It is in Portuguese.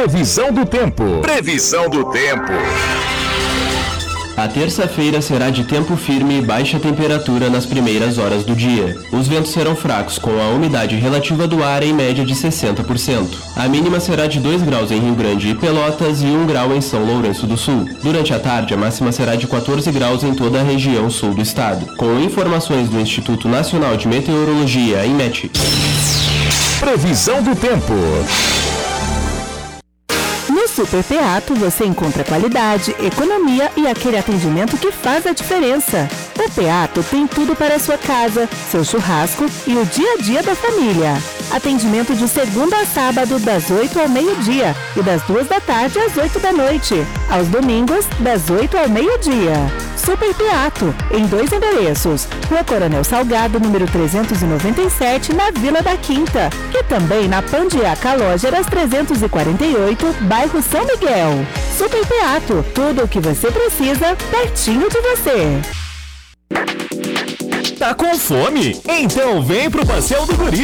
Previsão do tempo. Previsão do tempo. A terça-feira será de tempo firme e baixa temperatura nas primeiras horas do dia. Os ventos serão fracos, com a umidade relativa do ar em média de 60%. A mínima será de 2 graus em Rio Grande e Pelotas e 1 grau em São Lourenço do Sul. Durante a tarde, a máxima será de 14 graus em toda a região sul do estado. Com informações do Instituto Nacional de Meteorologia, INMET. Previsão do tempo. No Super Teatro você encontra qualidade, economia e aquele atendimento que faz a diferença. O Teatro tem tudo para a sua casa, seu churrasco e o dia a dia da família. Atendimento de segunda a sábado, das 8 ao meio-dia e das 2 da tarde às 8 da noite. Aos domingos, das 8 ao meio-dia. Super Teatro, em 2 endereços. Rua Coronel Salgado, número 397, na Vila da Quinta. E também na Pandiaca Lógeras 348, bairro São Miguel. Super Teatro, tudo o que você precisa, pertinho de você. Tá com fome? Então vem pro Passeio do Guri.